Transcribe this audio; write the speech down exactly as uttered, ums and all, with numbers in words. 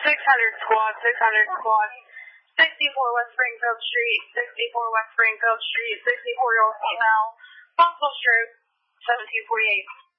six hundred squad, six hundred squad. sixty-four West Springfield Street, sixty-four West Springfield Street, sixty-four-year-old female, possible stroke, seventeen forty-eight.